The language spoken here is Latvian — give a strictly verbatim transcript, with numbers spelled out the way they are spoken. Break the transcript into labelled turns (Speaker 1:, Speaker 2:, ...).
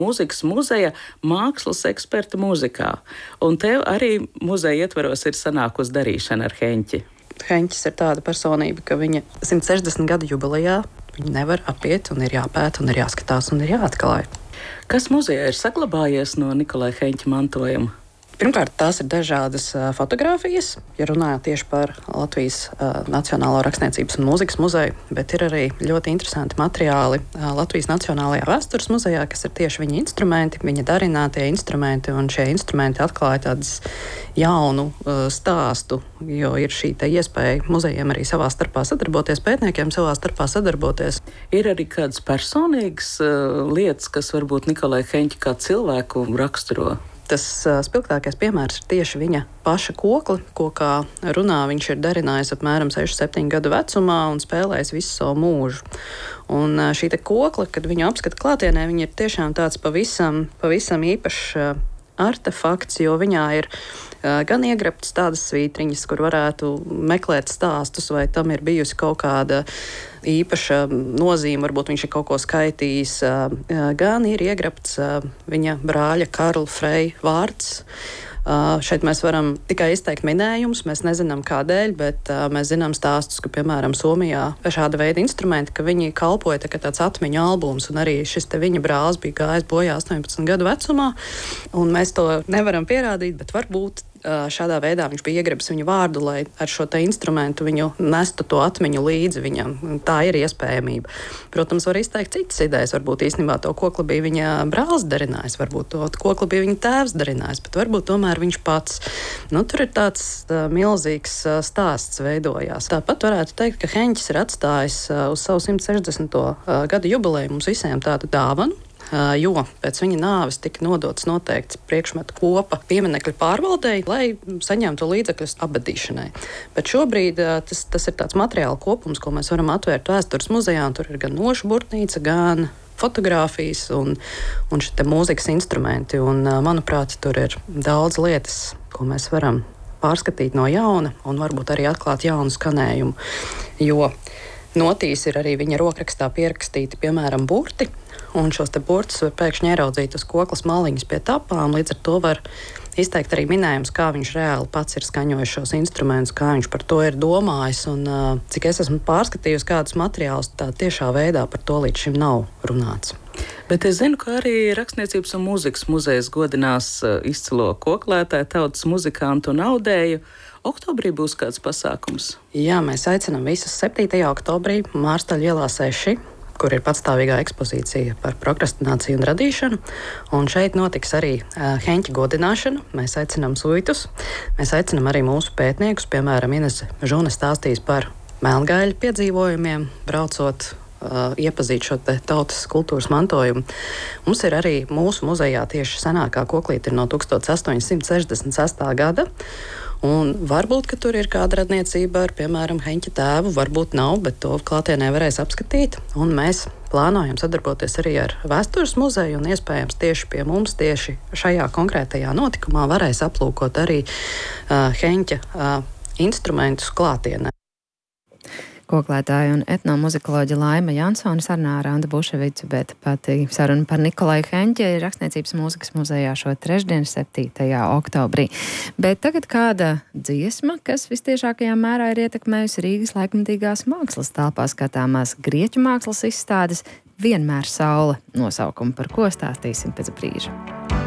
Speaker 1: Mūzikas muzeja mākslas eksperta mūzikā. Un tev arī muzeja ietveros ir sanākusi darīšana ar Heņķi.
Speaker 2: Heņķis ir tāda personība, ka viņa simt sešdesmit gadu jubilejā viņa nevar apiet un ir jāpēta un ir jāskatās un ir jāatklāj.
Speaker 1: Kas muzejā ir saglabājies no Nikolaja Heņķa mantojuma?
Speaker 2: Pirmkārt, tās ir dažādas uh, fotogrāfijas, ja runājot tieši par Latvijas uh, Nacionālo rakstniecības un mūzikas muzeju, bet ir arī ļoti interesanti materiāli uh, Latvijas Nacionālajā vēstures muzejā, kas ir tieši viņa instrumenti, viņa darinātie instrumenti, un šie instrumenti atklāja tādas jaunu uh, stāstu, jo ir šī te iespēja muzejiem arī savā starpā sadarboties, pētniekiem savā starpā sadarboties.
Speaker 1: Ir arī kādas personīgas uh, lietas, kas varbūt Nikolaja Heņķa kā cilvēku raksturo?
Speaker 2: Tas uh, spilgtākais piemērs ir tieši viņa paša kokli, ko, kā runā, viņš ir darinājis apmēram sešu septiņu gadu vecumā un spēlējis visu savu mūžu. Un uh, šī te kokla, kad viņu apskata klātienē, viņa ir tiešām tāds pavisam, pavisam īpašs uh, artefakts, jo viņā ir uh, gan iegrabtas tādas svītriņas, kur varētu meklēt stāstus, vai tam ir bijusi kaut kāda īpaša nozīme, varbūt viņš ir kaut ko skaitījis, gan ir iegrabts viņa brāļa Karla Freja vārds. Uh, šeit mēs varam tikai izteikt minējumus, mēs nezinām kādēļ, bet uh, mēs zinām stāstus, ka, piemēram, Somijā šāda veida instrumenti, ka viņi kalpoja tā, tāds atmiņu albums, un arī šis te viņa brālis bija gājis bojā astoņpadsmit gadu vecumā, un mēs to nevaram pierādīt, bet varbūt uh, šādā veidā viņš bija iegribis viņu vārdu, lai ar šo te instrumentu viņu nestu to atmiņu līdzi viņam. Tā ir iespējamība. Protams, var izteikt citas idejas, varbūt īstenībā to kokli bija viņa brālis darinājis, varbūt to kokli bija viņa tēvs darinājis, bet varbūt tomēr viņš pats. Nu, tur ir tāds uh, milzīgs uh, stāsts veidojās. Tāpat varētu teikt, ka Heņķis ir atstājis uh, uz savu simt sešdesmito Uh, gada jubileju mums visiem tādu dāvanu, uh, jo pēc viņa nāves tika nodots noteikts priekšmetu kopa pieminekļu pārvaldei, lai saņemtu līdzekļus apbedīšanai. Bet šobrīd uh, tas, tas ir tāds materiāla kopums, ko mēs varam atvērt vēstures muzejā, un tur ir gan nošu burtnīca, gan fotogrāfijas un, un šie mūzikas instrumenti. Un, manuprāt, tur ir daudz lietas, ko mēs varam pārskatīt no jauna un varbūt arī atklāt jaunu skanējumu. Jo notīs ir arī viņa rokrakstā pierakstīti, piemēram, burti, un šos te burtus var pēkšņi ieraudzīt uz koklas maliņas pie tapām, līdz ar to var izteikt arī minējums, kā viņš reāli pats ir skaņojis šos instrumentus, kā viņš par to ir domājis, un uh, cik es esmu pārskatījusi kādus materiālus, tā tiešā veidā par to līdz šim nav runāts.
Speaker 1: Bet es zinu, ka arī Rakstniecības un mūzikas muzejs godinās uh, izcilo koklētāju, tautas muzikantu un audēju. Oktobrī būs kāds pasākums?
Speaker 2: Jā, mēs aicinām visus septītajā oktobrī Mārstaļa ielā seši, kur ir patstāvīgā ekspozīcija par prokrastināciju un radīšanu. Un šeit notiks arī uh, Heņķa godināšana. Mēs aicinām suitus, mēs aicinām arī mūsu pētniekus, piemēram, Inese Žune stāstīs par melngaiļu piedzīvojumiem, braucot uh, iepazīt šo te tautas kultūras mantojumu. Mums ir arī mūsu muzejā tieši senākā koklīte no tūkstoš astoņi simti sešdesmit sestā gada. Un varbūt, ka tur ir kāda radniecība ar, piemēram, Heņķa tēvu, varbūt nav, bet to klātienē varēs apskatīt. Un mēs plānojam sadarboties arī ar Vēstures muzeju, un iespējams tieši pie mums, tieši šajā konkrētajā notikumā varēs aplūkot arī uh, Heņķa uh, instrumentus klātienē.
Speaker 3: Koklētāja un etnomuzikoloģa Laima Jansone sarunā ar Andu Buševicu, bet pati saruna par Nikolaju Heņķi ir Rakstniecības mūzikas muzejā šo trešdienu, septītajā oktobrī. Bet tagad kāda dziesma, kas vistiešākajā mērā ir ietekmējusi Rīgas laikmatīgās mākslas telpā skatāmās grieķu mākslas izstādes Vienmēr saule nosaukumu, par ko stāstīsim pēc brīža.